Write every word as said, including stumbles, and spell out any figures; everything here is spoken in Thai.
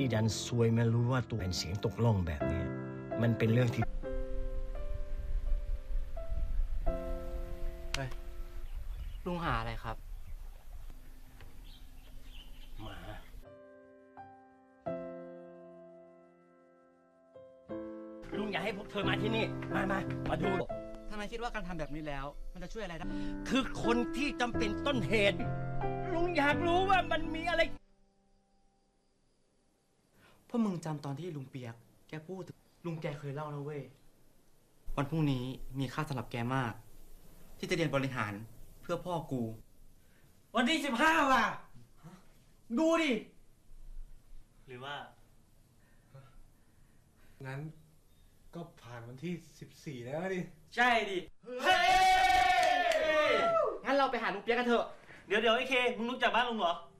ที่ดันซวยไม่รู้ว่าตัวเป็นเสียงตกล่องแบบนี้มันเป็นเรื่องที่ลุงหาอะไรครับหมาลุงอยากให้พวกเธอมาที่นี่มามามาดูทำไมคิดว่าการทำแบบนี้แล้วมันจะช่วยอะไรได้คือคนที่จำเป็นต้นเหตุลุงอยากรู้ว่ามันมีอะไรพวกมึงจำตอนที่ลุงเปียกแกพูดถึงลุงแกเคยเล่านะเว้ยวันพรุ่งนี้มีค่าสำหรับแกมากที่จะเรียนบริหารเพื่อพ่อกูวันที่สิบห้าว่ะดูดิหรือว่างั้นก็ผ่านวันที่สิบสี่แล้วดิใช่ดิเฮ้ยงั้นเราไปหาลุงเปียกกันเถอะเดี๋ยวเดี๋ยวไอ้เคมึงรู้จักบ้านลุงเหรอ